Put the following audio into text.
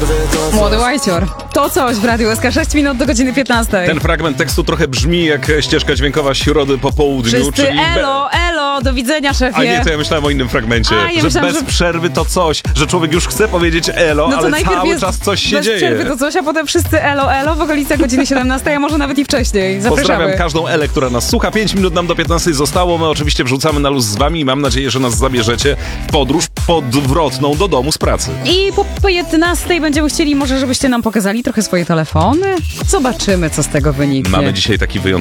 przerwy to coś. Młody Łajcior. To coś w Radiu SK, 6 minut do godziny 15. Ten fragment tekstu trochę brzmi jak ścieżka dźwiękowa Środy po południu. Wszyscy czyli elo, do widzenia, szefie. A nie, to ja myślałem o innym fragmencie, A, ja że myślałam, bez że- przerwy to coś, że człowiek już chce powiedzieć elo, No to ale najpierw cały jest czas coś się bez dzieje. przerwy to coś, a potem wszyscy elo w okolicach godziny 17, a może nawet i wcześniej. Zapraszamy. Pozdrawiam każdą Elę, która nas słucha. 5 minut nam do 15 zostało. My oczywiście wrzucamy na luz z wami i mam nadzieję, że nas zabierzecie w podróż podwrotną do domu z pracy. I po 15 będziemy chcieli może, żebyście nam pokazali trochę swoje telefony. Zobaczymy, co z tego wyniknie. Mamy dzisiaj taki wyjątkowy